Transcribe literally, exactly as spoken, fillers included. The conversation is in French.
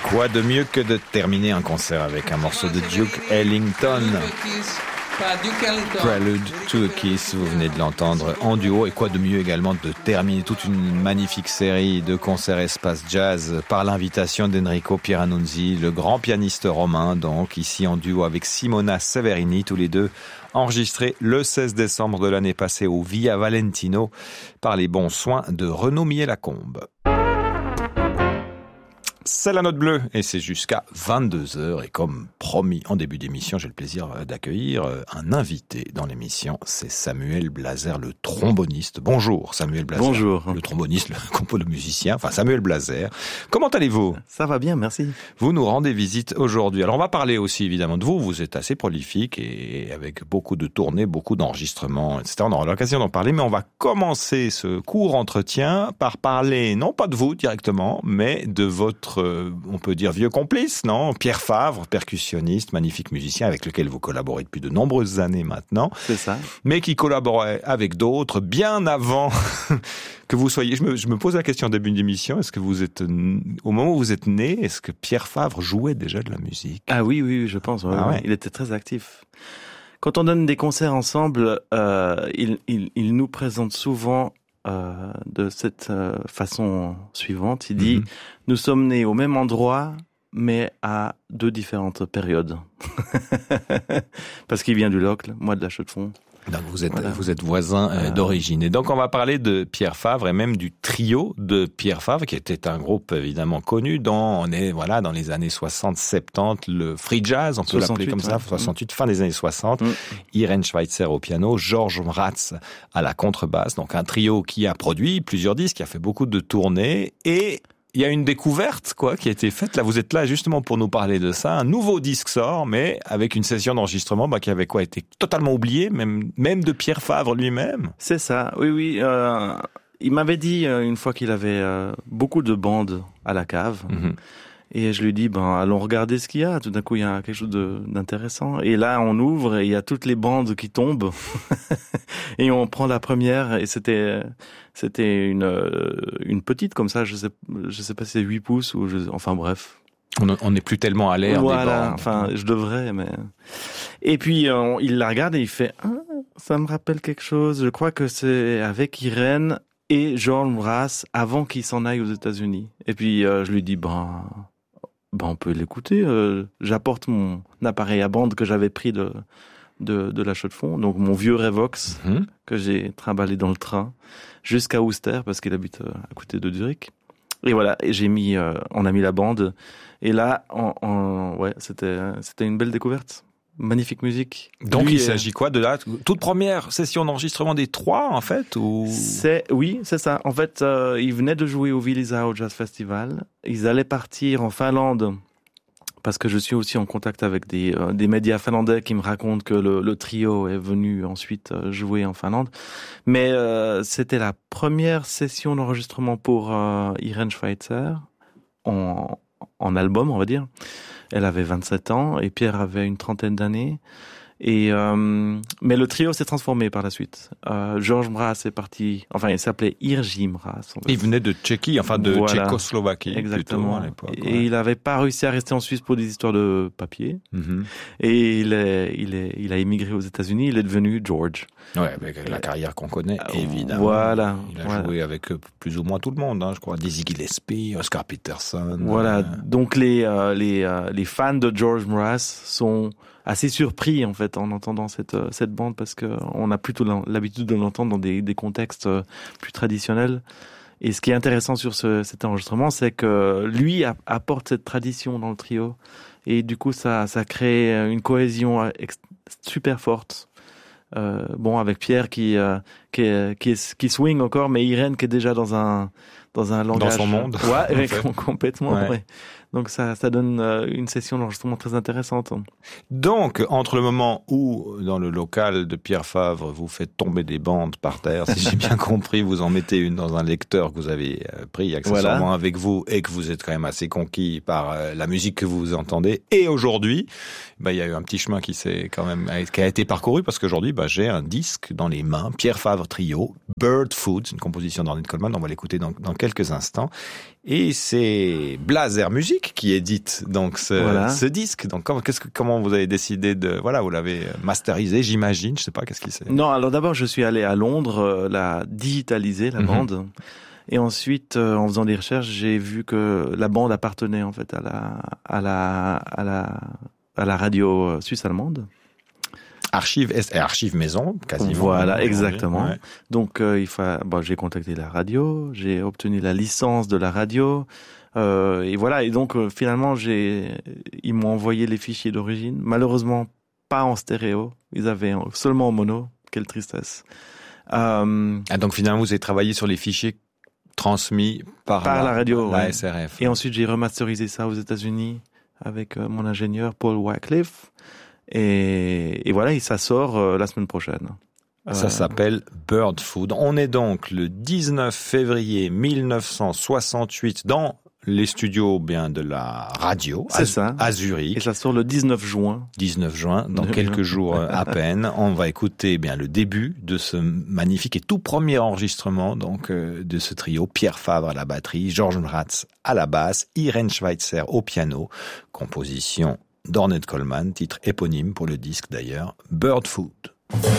Quoi de mieux que de terminer un concert avec un morceau de Duke Ellington, Prelude to a Kiss, vous venez de l'entendre en duo. Et quoi de mieux également de terminer toute une magnifique série de concerts Espace Jazz par l'invitation d'Enrico Pieranunzi, le grand pianiste romain, donc ici en duo avec Simona Severini, tous les deux enregistrés le seize décembre de l'année passée au Via Valentino par les bons soins de Renaud Millet-Lacombe. C'est la note bleue et c'est jusqu'à vingt-deux heures et comme promis en début d'émission, j'ai le plaisir d'accueillir un invité dans l'émission, c'est Samuel Blazer, le tromboniste. Bonjour Samuel Blazer. Bonjour. Le tromboniste, le compo, le musicien, enfin Samuel Blazer. Comment allez-vous? Ça va bien, merci. Vous nous rendez visite aujourd'hui. Alors on va parler aussi évidemment de vous, vous êtes assez prolifique et avec beaucoup de tournées, beaucoup d'enregistrements, et cetera. On aura l'occasion d'en parler, mais on va commencer ce court entretien par parler, non pas de vous directement, mais de votre on peut dire vieux complice, non? Pierre Favre, percussionniste, magnifique musicien avec lequel vous collaborez depuis de nombreuses années maintenant. C'est ça. Mais qui collaborait avec d'autres bien avant que vous soyez. Je me, je me pose la question au début d'émission, est-ce que vous êtes, au moment où vous êtes né, est-ce que Pierre Favre jouait déjà de la musique? Ah oui, oui, je pense. Ouais, ah ouais. Il était très actif. Quand on donne des concerts ensemble, euh, il, il, il nous présente souvent Euh, de cette euh, façon suivante. Il dit, mm-hmm. nous sommes nés au même endroit, mais à deux différentes périodes. Parce qu'il vient du Locle, moi de la Chaux-de-Fonds. Donc vous êtes, voilà. vous êtes voisins euh, d'origine. Et donc on va parler de Pierre Favre et même du trio de Pierre Favre, qui était un groupe évidemment connu dans, on est, voilà, dans les années soixante, soixante-dix, le free jazz, on peut l'appeler comme ça, ouais. soixante-huit, fin des années soixante. Mm. Irène Schweitzer au piano, Georges Mraz à la contrebasse. Donc un trio qui a produit plusieurs disques, qui a fait beaucoup de tournées et il y a une découverte, quoi, qui a été faite. Là, vous êtes là justement pour nous parler de ça. Un nouveau disque sort, mais avec une session d'enregistrement, bah, qui avait quoi, été totalement oubliée, même, même de Pierre Favre lui-même. C'est ça. Oui, oui. Euh, il m'avait dit euh, une fois qu'il avait euh, beaucoup de bandes à la cave. Mm-hmm. Et je lui dis, ben, allons regarder ce qu'il y a. Tout d'un coup, il y a quelque chose de, d'intéressant. Et là, on ouvre et il y a toutes les bandes qui tombent. Et on prend la première et c'était, c'était une, une petite comme ça. Je sais, je sais pas si c'est huit pouces ou je, enfin bref. On n'est plus tellement à l'air voilà, des bandes. Enfin, je devrais, mais. Et puis, on, il la regarde et il fait, ah, ça me rappelle quelque chose. Je crois que c'est avec Irène et Georges Mraz avant qu'ils s'en aillent aux États-Unis. Et puis, euh, je lui dis, ben, Ben on peut l'écouter. Euh, j'apporte mon appareil à bande que j'avais pris de de, de la Chaux-de-Fonds, donc mon vieux Revox mmh. que j'ai trimballé dans le train jusqu'à Ouster parce qu'il habite à côté de Zurich. Et voilà, et j'ai mis, euh, on a mis la bande. Et là, on, on, ouais, c'était c'était une belle découverte. Magnifique musique. Donc Lui, il s'agit quoi de la toute première session d'enregistrement des trois en fait ou c'est oui c'est ça en fait euh, ils venaient de jouer au Villisau Jazz Festival, ils allaient partir en Finlande parce que je suis aussi en contact avec des euh, des médias finlandais qui me racontent que le, le trio est venu ensuite euh, jouer en Finlande, mais euh, c'était la première session d'enregistrement pour euh, Irène Schweitzer en en album on va dire. Elle avait vingt-sept ans et Pierre avait une trentaine d'années. Et euh, mais le trio s'est transformé par la suite. Euh, Georges Mraz est parti, enfin il s'appelait Jiří Mraz. Il venait de Tchéquie, enfin de voilà. Tchécoslovaquie. Exactement. Plutôt, à l'époque, et ouais. il n'avait pas réussi à rester en Suisse pour des histoires de papier. Mm-hmm. Et il est, il est, il a émigré aux États-Unis. Il est devenu George. Ouais, avec la carrière qu'on connaît, euh, évidemment. Voilà. Il a voilà. joué avec plus ou moins tout le monde, hein, je crois. Dizzy Gillespie, Oscar Peterson. Voilà. Euh... Donc les euh, les euh, les fans de George Mraz sont assez surpris en fait en entendant cette cette bande parce que on a plutôt l'habitude de l'entendre dans des des contextes plus traditionnels. Et ce qui est intéressant sur ce cet enregistrement, c'est que lui a, apporte cette tradition dans le trio et du coup ça ça crée une cohésion ex- super forte. Euh, bon avec Pierre qui euh, qui est, qui, est, qui swing encore, mais Irène qui est déjà dans un dans un langage dans son monde. Ouais, complètement. Ouais. Ouais. Donc ça, ça donne une session d'enregistrement très intéressante. Donc, entre le moment où, dans le local de Pierre Favre, vous faites tomber des bandes par terre, si j'ai bien compris, vous en mettez une dans un lecteur que vous avez pris accessoirement voilà. avec vous et que vous êtes quand même assez conquis par la musique que vous entendez. Et aujourd'hui, bah, il y a eu un petit chemin qui s'est quand même, qui a été parcouru parce qu'aujourd'hui, bah, j'ai un disque dans les mains, Pierre Favre Trio, Bird Food, une composition d'Ornette Coleman. On va l'écouter dans, dans quelques quelques instants. Et c'est Blaser Music qui édite donc ce, voilà. ce disque. Donc comment, qu'est-ce que, comment vous avez décidé de, voilà, vous l'avez masterisé, j'imagine, je sais pas, qu'est-ce qui s'est... Non, alors d'abord je suis allé à Londres, euh, la digitaliser, la mm-hmm. bande. Et ensuite, euh, en faisant des recherches, j'ai vu que la bande appartenait en fait à la, à la, à la, à la radio suisse allemande. Archive, archive maison, quasiment. Voilà, exactement. Ouais. Donc, euh, il faut, bon, j'ai contacté la radio, j'ai obtenu la licence de la radio, euh, et voilà. Et donc, euh, finalement, j'ai, ils m'ont envoyé les fichiers d'origine. Malheureusement, pas en stéréo. Ils avaient seulement en mono. Quelle tristesse. Euh, ah, donc finalement, vous avez travaillé sur les fichiers transmis par, par la, la radio, la ouais. S R F. Et ensuite, j'ai remasterisé ça aux États-Unis avec euh, mon ingénieur Paul Wycliffe. Et, et voilà, et ça sort euh, la semaine prochaine. Ça euh... s'appelle Bird Food. On est donc le dix-neuf février mille neuf cent soixante-huit dans les studios bien de la radio C'est à, ça. à Zurich. Et ça sort le dix-neuf juin. dix-neuf juin, dans quelques jours à peine. On va écouter bien le début de ce magnifique et tout premier enregistrement donc euh, de ce trio. Pierre Favre à la batterie, Georges Mraz à la basse, Irene Schweitzer au piano. Composition d'Ornette Coleman, titre éponyme pour le disque d'ailleurs, Bird Food.